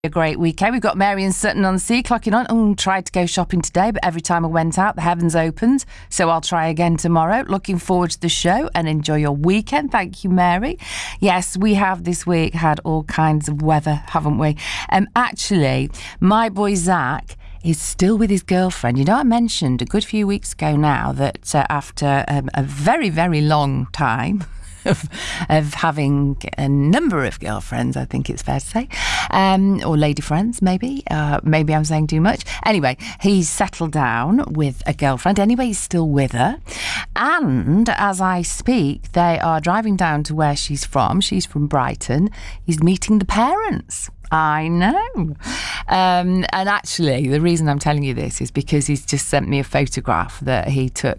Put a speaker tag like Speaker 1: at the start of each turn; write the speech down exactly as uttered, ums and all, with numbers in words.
Speaker 1: A great weekend. We've got Mary and Sutton on Sea clocking on. Oh, tried to go shopping today, but every time I went out, the heavens opened. So I'll try again tomorrow. Looking forward to the show and enjoy your weekend. Thank you, Mary. Yes, we have this week had all kinds of weather, haven't we? Um, actually, my boy Zach is still with his girlfriend. You know, I mentioned a good few weeks ago now that uh, after um, a very, very long time Of, of having a number of girlfriends, I think it's fair to say, um, or lady friends, maybe. Uh, maybe I'm saying too much. Anyway, he's settled down with a girlfriend. Anyway, he's still with her. And as I speak, they are driving down to where she's from. She's from Brighton. He's meeting the parents. I know. Um, and actually, the reason I'm telling you this is because he's just sent me a photograph that he took